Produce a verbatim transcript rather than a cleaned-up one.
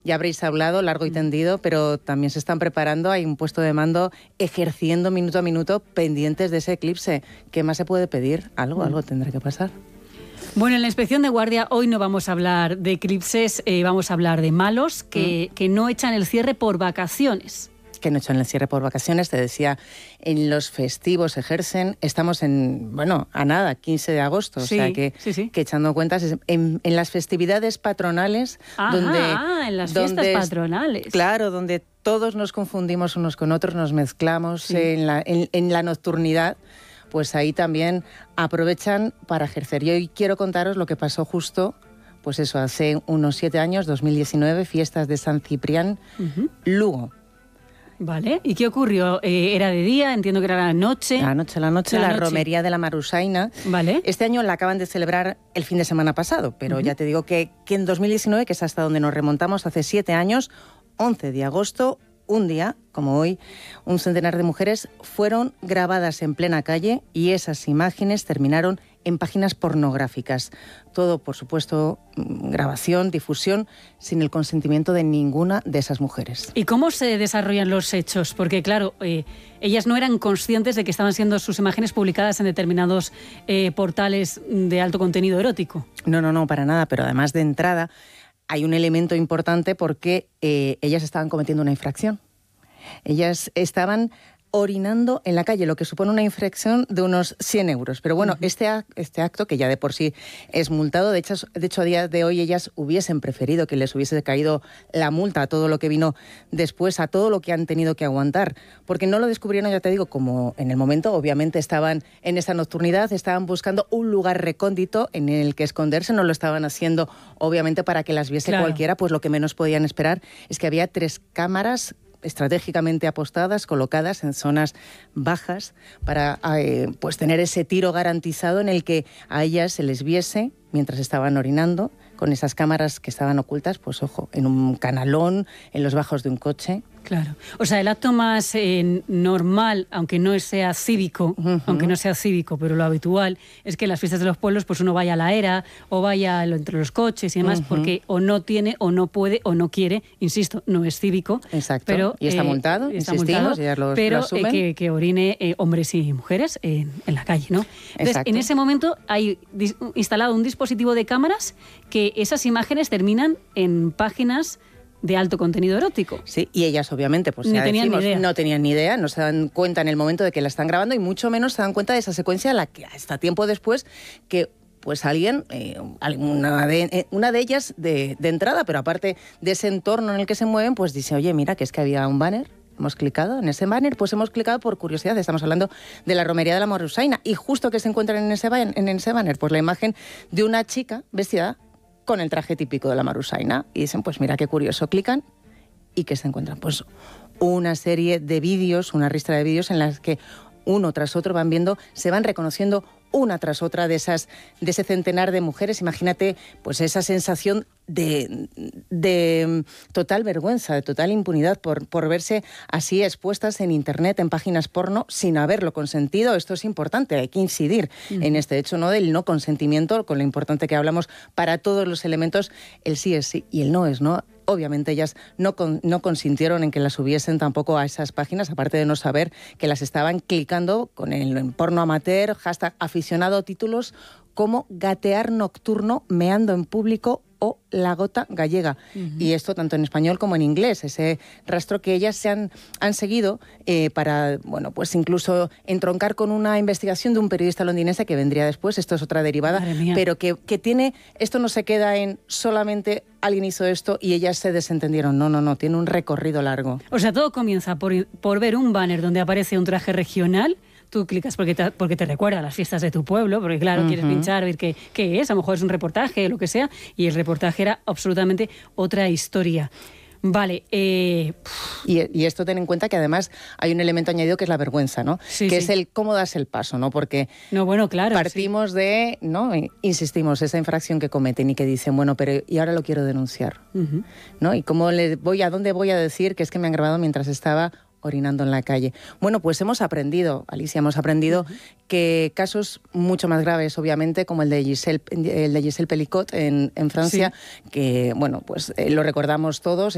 Ya habréis hablado largo y tendido, pero también se están preparando, hay un puesto de mando ejerciendo minuto a minuto pendientes de ese eclipse. ¿Qué más se puede pedir? Algo, algo tendrá que pasar. Bueno, en la inspección de guardia hoy no vamos a hablar de eclipses, eh, vamos a hablar de malos que, mm. que no echan el cierre por vacaciones. Que no echan el cierre por vacaciones, te decía, en los festivos ejercen, estamos en, bueno, a nada, quince de agosto, sí, o sea que, sí, sí. que echando cuentas, en, en las festividades patronales, Ajá, donde... Ah, en las donde, fiestas patronales. Claro, donde todos nos confundimos unos con otros, nos mezclamos sí. en, la, en, en la nocturnidad, pues ahí también aprovechan para ejercer. Y hoy quiero contaros lo que pasó justo, pues eso, hace unos siete años, dos mil diecinueve, fiestas de San Ciprián, uh-huh. Lugo. Vale, ¿y qué ocurrió? Eh, ¿Era de día? Entiendo que era la noche. La noche, la noche, la, la noche. Romería de la Marusaina. Vale. Este año la acaban de celebrar el fin de semana pasado, pero uh-huh. ya te digo que, que en dos mil diecinueve, que es hasta donde nos remontamos, hace siete años, once de agosto, un día, como hoy, un centenar de mujeres fueron grabadas en plena calle y esas imágenes terminaron en páginas pornográficas. Todo, por supuesto, grabación, difusión, sin el consentimiento de ninguna de esas mujeres. ¿Y cómo se desarrollan los hechos? Porque, claro, eh, ellas no eran conscientes de que estaban siendo sus imágenes publicadas en determinados eh, portales de alto contenido erótico. No, no, no, para nada, pero además de entrada hay un elemento importante porque eh, ellas estaban cometiendo una infracción. Ellas estaban orinando en la calle, lo que supone una infracción de unos cien euros. Pero bueno, uh-huh. este, este acto, que ya de por sí es multado, de hecho, de hecho a día de hoy ellas hubiesen preferido que les hubiese caído la multa a todo lo que vino después, a todo lo que han tenido que aguantar, porque no lo descubrieron, ya te digo, como en el momento, obviamente estaban en esa nocturnidad, estaban buscando un lugar recóndito en el que esconderse, no lo estaban haciendo, obviamente, para que las viese claro. cualquiera, pues lo que menos podían esperar es que había tres cámaras estratégicamente apostadas, colocadas en zonas bajas para eh, pues tener ese tiro garantizado en el que a ellas se les viese mientras estaban orinando, con esas cámaras que estaban ocultas, pues ojo, en un canalón, en los bajos de un coche. Claro. O sea, el acto más eh, normal, aunque no sea cívico, uh-huh. aunque no sea cívico, pero lo habitual es que en las fiestas de los pueblos pues uno vaya a la era o vaya entre los coches y demás, uh-huh. porque o no tiene, o no puede, o no quiere, insisto, no es cívico. Exacto. Pero, y está multado, eh, está insistimos, multado, ya los, pero lo eh, que, que orine eh, hombres y mujeres en, en la calle, ¿no? Entonces, Exacto. en ese momento hay dis- instalado un dispositivo de cámaras que esas imágenes terminan en páginas de alto contenido erótico. Sí, y ellas obviamente, pues no ya tenían decimos, ni idea. no tenían ni idea, no se dan cuenta en el momento de que la están grabando y mucho menos se dan cuenta de esa secuencia, la que hasta tiempo después que pues alguien, eh, una, de, eh, una de ellas de, de entrada, pero aparte de ese entorno en el que se mueven, pues dice, oye, mira, que es que había un banner. Hemos clicado en ese banner, pues hemos clicado por curiosidad, estamos hablando de la Romería de la Marusaina, y justo que se encuentran en ese, en ese banner, pues la imagen de una chica vestida con el traje típico de la Marusaina, y dicen, pues mira qué curioso, clican, y que se encuentran pues una serie de vídeos, una ristra de vídeos en las que uno tras otro van viendo, se van reconociendo una tras otra de esas de ese centenar de mujeres. Imagínate pues esa sensación de, de total vergüenza, de total impunidad por, por verse así expuestas en internet, en páginas porno, sin haberlo consentido. Esto es importante, hay que incidir uh-huh. en este hecho, ¿no?, del no consentimiento, con lo importante que hablamos para todos los elementos, el sí es sí y el no es no. Obviamente ellas no, con, no consintieron en que las subiesen tampoco a esas páginas, aparte de no saber que las estaban clicando con el porno amateur, hashtag aficionado, títulos como gatear nocturno, meando en público o la gota gallega. Uh-huh. Y esto tanto en español como en inglés, ese rastro que ellas se han, han seguido eh, para, bueno, pues incluso entroncar con una investigación de un periodista londinense que vendría después, esto es otra derivada, pero que, que tiene, esto no se queda en solamente alguien hizo esto y ellas se desentendieron, no, no, no, tiene un recorrido largo. O sea, todo comienza por, por ver un banner donde aparece un traje regional. Tú clicas porque te, porque te recuerda a las fiestas de tu pueblo, porque claro, uh-huh. quieres pinchar, ver qué, qué es, a lo mejor es un reportaje, lo que sea, y el reportaje era absolutamente otra historia. Vale. Eh... Y, y esto ten en cuenta que además hay un elemento añadido que es la vergüenza, ¿no? Sí, que sí. es el cómo das el paso, ¿no? Porque no, bueno, claro, partimos sí. de, ¿no? Insistimos, esa infracción que cometen y que dicen, bueno, pero y ahora lo quiero denunciar, uh-huh. ¿no? Y cómo le voy, a dónde voy a decir que es que me han grabado mientras estaba orinando en la calle. Bueno, pues hemos aprendido, Alicia, hemos aprendido uh-huh. que casos mucho más graves, obviamente, como el de Giselle, el de Giselle Pelicot en, en Francia, sí. que, bueno, pues eh, lo recordamos todos.